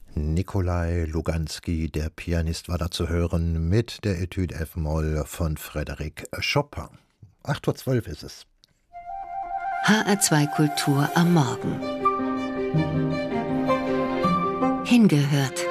Nikolai Luganski, der Pianist, war da zu hören mit der Etude F-Moll von Frédéric Chopin. 8:12 Uhr ist es. HR2 Kultur am Morgen. Hingehört.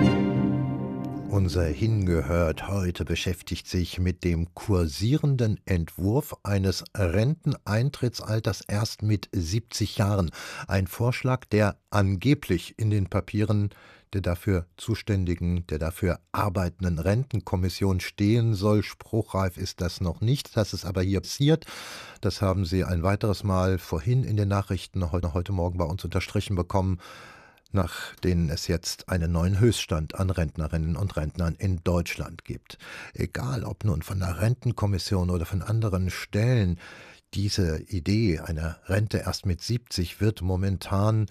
Unser Hingehört heute beschäftigt sich mit dem kursierenden Entwurf eines Renteneintrittsalters erst mit 70 Jahren. Ein Vorschlag, der angeblich in den Papieren der dafür zuständigen, der dafür arbeitenden Rentenkommission stehen soll. Spruchreif ist das noch nicht. Das ist aber hier passiert. Das haben Sie ein weiteres Mal vorhin in den Nachrichten heute Morgen bei uns unterstrichen bekommen, nach denen es jetzt einen neuen Höchststand an Rentnerinnen und Rentnern in Deutschland gibt. Egal ob nun von der Rentenkommission oder von anderen Stellen, diese Idee einer Rente erst mit 70 wird momentan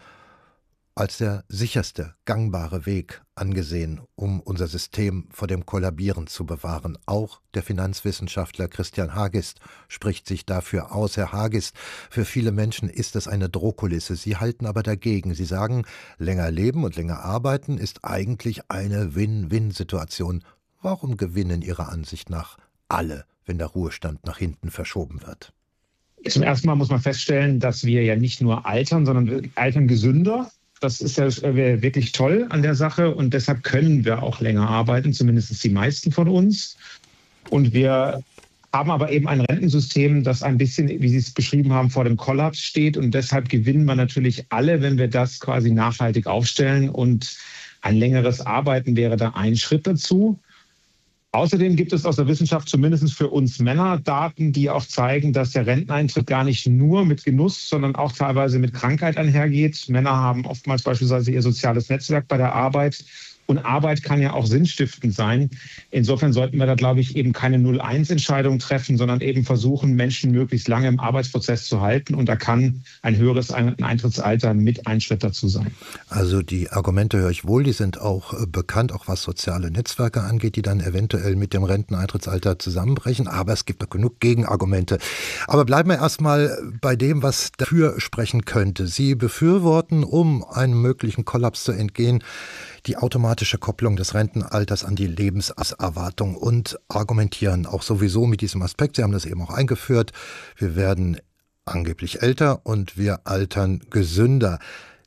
als der sicherste, gangbare Weg angesehen, um unser System vor dem Kollabieren zu bewahren. Auch der Finanzwissenschaftler Christian Hagist spricht sich dafür aus. Herr Hagist, für viele Menschen ist das eine Drohkulisse. Sie halten aber dagegen. Sie sagen, länger leben und länger arbeiten ist eigentlich eine Win-Win-Situation. Warum gewinnen Ihrer Ansicht nach alle, wenn der Ruhestand nach hinten verschoben wird? Zum ersten Mal muss man feststellen, dass wir ja nicht nur altern, sondern wir altern gesünder. Das ist ja wirklich toll an der Sache und deshalb können wir auch länger arbeiten, zumindest die meisten von uns. Und wir haben aber eben ein Rentensystem, das ein bisschen, wie Sie es beschrieben haben, vor dem Kollaps steht. Und deshalb gewinnen wir natürlich alle, wenn wir das quasi nachhaltig aufstellen. Und ein längeres Arbeiten wäre da ein Schritt dazu. Außerdem gibt es aus der Wissenschaft zumindest für uns Männer Daten, die auch zeigen, dass der Renteneintritt gar nicht nur mit Genuss, sondern auch teilweise mit Krankheit einhergeht. Männer haben oftmals beispielsweise ihr soziales Netzwerk bei der Arbeit. Und Arbeit kann ja auch sinnstiftend sein. Insofern sollten wir da, glaube ich, eben keine 0-1-Entscheidung treffen, sondern eben versuchen, Menschen möglichst lange im Arbeitsprozess zu halten. Und da kann ein höheres Eintrittsalter mit ein Schritt dazu sein. Also die Argumente höre ich wohl, die sind auch bekannt, auch was soziale Netzwerke angeht, die dann eventuell mit dem Renteneintrittsalter zusammenbrechen. Aber es gibt auch genug Gegenargumente. Aber bleiben wir erstmal bei dem, was dafür sprechen könnte. Sie befürworten, um einem möglichen Kollaps zu entgehen, die automatische Kopplung des Rentenalters an die Lebenserwartung und argumentieren auch sowieso mit diesem Aspekt. Sie haben das eben auch eingeführt. Wir werden angeblich älter und wir altern gesünder.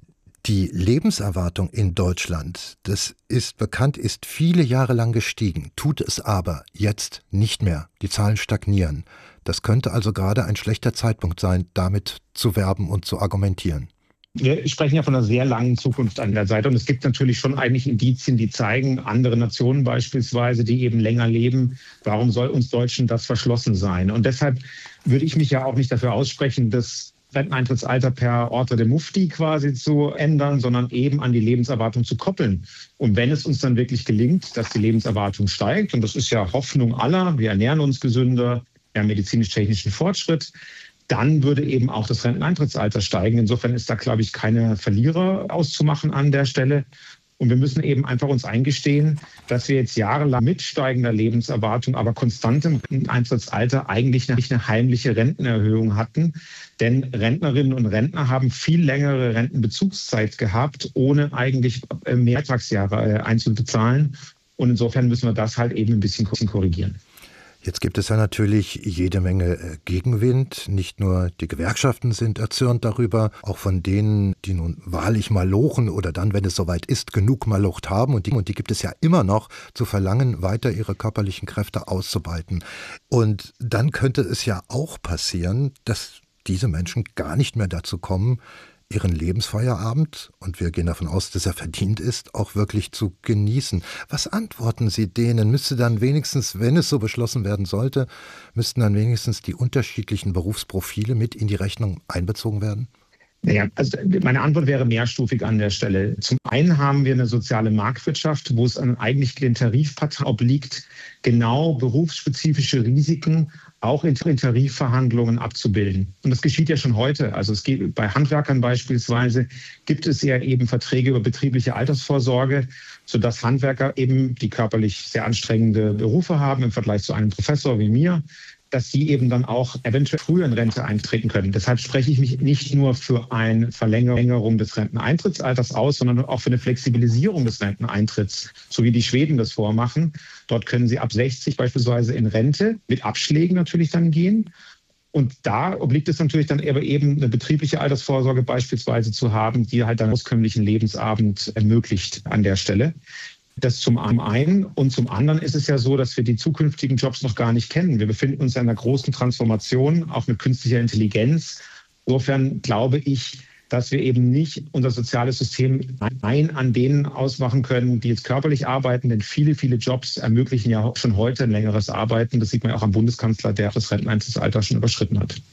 Die Lebenserwartung in Deutschland, das ist bekannt, ist viele Jahre lang gestiegen, tut es aber jetzt nicht mehr. Die Zahlen stagnieren. Das könnte also gerade ein schlechter Zeitpunkt sein, damit zu werben und zu argumentieren. Wir sprechen ja von einer sehr langen Zukunft an der Seite. Und es gibt natürlich schon eigentlich Indizien, die zeigen, andere Nationen beispielsweise, die eben länger leben, warum soll uns Deutschen das verschlossen sein? Und deshalb würde ich mich ja auch nicht dafür aussprechen, das Renteneintrittsalter per Ordre de Mufti quasi zu ändern, sondern eben an die Lebenserwartung zu koppeln. Und wenn es uns dann wirklich gelingt, dass die Lebenserwartung steigt, und das ist ja Hoffnung aller, wir ernähren uns gesünder, wir haben medizinisch-technischen Fortschritt, dann würde eben auch das Renteneintrittsalter steigen. Insofern ist da, glaube ich, keine Verlierer auszumachen an der Stelle. Und wir müssen eben einfach uns eingestehen, dass wir jetzt jahrelang mit steigender Lebenserwartung, aber konstantem Eintrittsalter eigentlich eine heimliche Rentenerhöhung hatten. Denn Rentnerinnen und Rentner haben viel längere Rentenbezugszeit gehabt, ohne eigentlich mehr Beitragsjahre einzubezahlen. Und insofern müssen wir das halt eben ein bisschen korrigieren. Jetzt gibt es ja natürlich jede Menge Gegenwind. Nicht nur die Gewerkschaften sind erzürnt darüber, auch von denen, die nun wahrlich malochen oder dann, wenn es soweit ist, genug malocht haben. Und die gibt es ja immer noch, zu verlangen, weiter ihre körperlichen Kräfte auszubeuten. Und dann könnte es ja auch passieren, dass diese Menschen gar nicht mehr dazu kommen, ihren Lebensfeierabend, und wir gehen davon aus, dass er verdient ist, auch wirklich zu genießen. Was antworten Sie denen? Müsste dann wenigstens, wenn es so beschlossen werden sollte, müssten dann wenigstens die unterschiedlichen Berufsprofile mit in die Rechnung einbezogen werden? Naja, also meine Antwort wäre mehrstufig an der Stelle. Zum einen haben wir eine soziale Marktwirtschaft, wo es eigentlich den Tarifparteien obliegt, genau berufsspezifische Risiken auch in Tarifverhandlungen abzubilden. Und das geschieht ja schon heute. Also es geht bei Handwerkern beispielsweise, gibt es ja eben Verträge über betriebliche Altersvorsorge, sodass Handwerker eben, die körperlich sehr anstrengende Berufe haben im Vergleich zu einem Professor wie mir, dass sie eben dann auch eventuell früher in Rente eintreten können. Deshalb spreche ich mich nicht nur für eine Verlängerung des Renteneintrittsalters aus, sondern auch für eine Flexibilisierung des Renteneintritts, so wie die Schweden das vormachen. Dort können sie ab 60 beispielsweise in Rente, mit Abschlägen natürlich dann gehen. Und da obliegt es natürlich dann aber eben eine betriebliche Altersvorsorge beispielsweise zu haben, die halt dann auskömmlichen Lebensabend ermöglicht an der Stelle. Das zum einen. Und zum anderen ist es ja so, dass wir die zukünftigen Jobs noch gar nicht kennen. Wir befinden uns in einer großen Transformation, auch mit künstlicher Intelligenz. Insofern glaube ich, dass wir eben nicht unser soziales System rein an denen ausmachen können, die jetzt körperlich arbeiten. Denn viele, viele Jobs ermöglichen ja schon heute ein längeres Arbeiten. Das sieht man ja auch am Bundeskanzler, der das Renteneintrittsalter schon überschritten hat.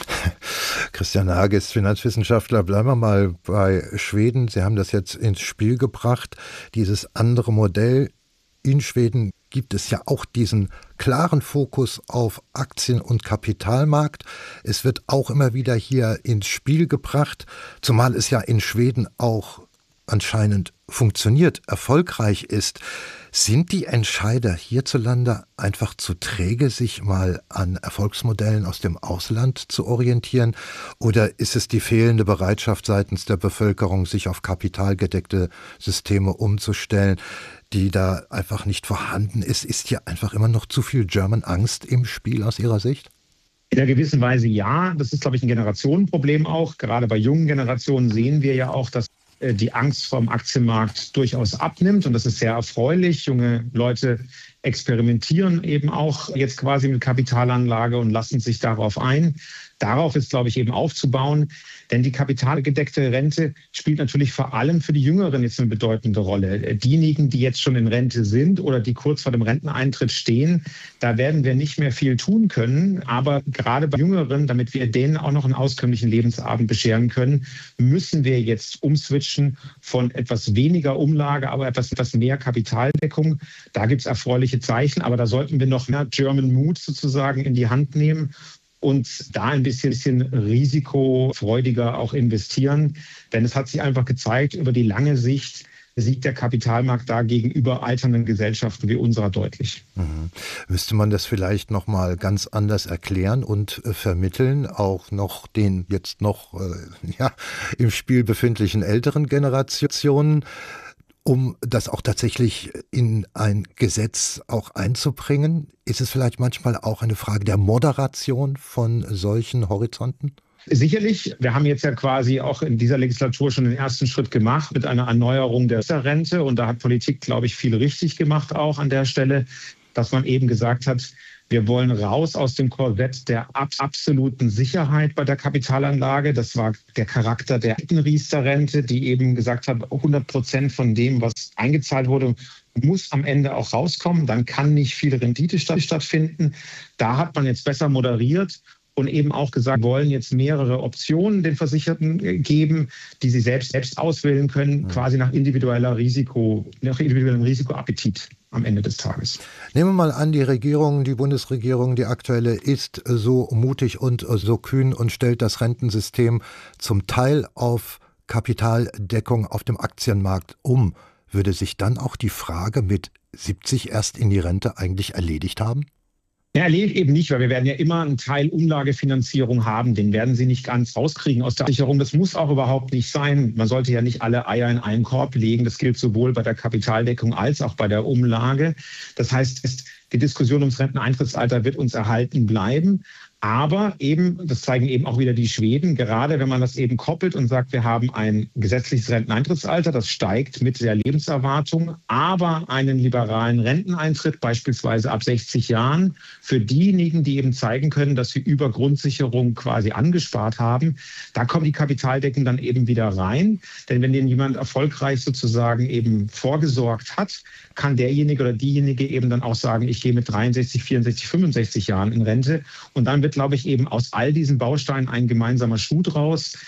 Christian Hage ist Finanzwissenschaftler. Bleiben wir mal bei Schweden. Sie haben das jetzt ins Spiel gebracht. Dieses andere Modell in Schweden gibt es ja auch diesen klaren Fokus auf Aktien- und Kapitalmarkt. Es wird auch immer wieder hier ins Spiel gebracht, zumal es ja in Schweden auch anscheinend funktioniert, erfolgreich ist. Sind die Entscheider hierzulande einfach zu träge, sich mal an Erfolgsmodellen aus dem Ausland zu orientieren? Oder ist es die fehlende Bereitschaft seitens der Bevölkerung, sich auf kapitalgedeckte Systeme umzustellen, die da einfach nicht vorhanden ist? Ist hier einfach immer noch zu viel German Angst im Spiel aus Ihrer Sicht? In einer gewissen Weise ja. Das ist, glaube ich, ein Generationenproblem auch. Gerade bei jungen Generationen sehen wir ja auch, dass die Angst vor dem Aktienmarkt durchaus abnimmt. Und das ist sehr erfreulich. Junge Leute experimentieren eben auch jetzt quasi mit Kapitalanlage und lassen sich darauf ein. Darauf ist, glaube ich, eben aufzubauen. Denn die kapitalgedeckte Rente spielt natürlich vor allem für die Jüngeren jetzt eine bedeutende Rolle. Diejenigen, die jetzt schon in Rente sind oder die kurz vor dem Renteneintritt stehen, da werden wir nicht mehr viel tun können. Aber gerade bei Jüngeren, damit wir denen auch noch einen auskömmlichen Lebensabend bescheren können, müssen wir jetzt umswitchen von etwas weniger Umlage, aber etwas mehr Kapitaldeckung. Da gibt es erfreuliche Zeichen, aber da sollten wir noch mehr German Mut sozusagen in die Hand nehmen und da ein bisschen risikofreudiger auch investieren. Denn es hat sich einfach gezeigt, über die lange Sicht siegt der Kapitalmarkt da gegenüber alternden Gesellschaften wie unserer deutlich. Müsste man das vielleicht noch mal ganz anders erklären und vermitteln, auch noch den jetzt noch im Spiel befindlichen älteren Generationen, um das auch tatsächlich in ein Gesetz auch einzubringen? Ist es vielleicht manchmal auch eine Frage der Moderation von solchen Horizonten? Sicherlich. Wir haben jetzt ja quasi auch in dieser Legislatur schon den ersten Schritt gemacht mit einer Erneuerung der Rente. Und da hat Politik, glaube ich, viel richtig gemacht auch an der Stelle, dass man eben gesagt hat, wir wollen raus aus dem Korsett der absoluten Sicherheit bei der Kapitalanlage. Das war der Charakter der Riester-Rente, die eben gesagt hat, 100% von dem, was eingezahlt wurde, muss am Ende auch rauskommen. Dann kann nicht viel Rendite stattfinden. Da hat man jetzt besser moderiert und eben auch gesagt, wir wollen jetzt mehrere Optionen den Versicherten geben, die sie selbst auswählen können, quasi nach individuellem Risikoappetit am Ende des Tages. Nehmen wir mal an, die Bundesregierung, die aktuelle, ist so mutig und so kühn und stellt das Rentensystem zum Teil auf Kapitaldeckung auf dem Aktienmarkt um. Würde sich dann auch die Frage mit 70 erst in die Rente eigentlich erledigt haben? Ja, erledigt eben nicht, weil wir werden ja immer einen Teil Umlagefinanzierung haben. Den werden Sie nicht ganz rauskriegen aus der Sicherung. Das muss auch überhaupt nicht sein. Man sollte ja nicht alle Eier in einen Korb legen. Das gilt sowohl bei der Kapitaldeckung als auch bei der Umlage. Das heißt, die Diskussion ums Renteneintrittsalter wird uns erhalten bleiben. Aber eben, das zeigen eben auch wieder die Schweden, gerade wenn man das eben koppelt und sagt, wir haben ein gesetzliches Renteneintrittsalter, das steigt mit der Lebenserwartung, aber einen liberalen Renteneintritt, beispielsweise ab 60 Jahren, für diejenigen, die eben zeigen können, dass sie über Grundsicherung quasi angespart haben, da kommt die Kapitaldeckung dann eben wieder rein. Denn wenn jemand erfolgreich sozusagen eben vorgesorgt hat, kann derjenige oder diejenige eben dann auch sagen, ich gehe mit 63, 64, 65 Jahren in Rente. Und dann wird, glaube ich, eben aus all diesen Bausteinen ein gemeinsamer Schuh draus,